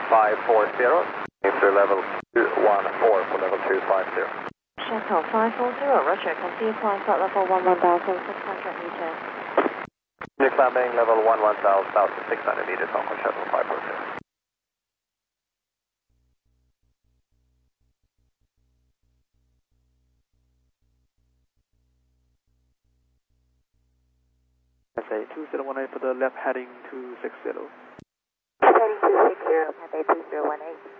540. After level 214 for level 250. Shuttle 540, roger. Continue climb flight level 11,600 meters. Continue climbing level 11,600 meters on shuttle 540. SA 2018 for the left heading 260. Heading 260, SA 2018.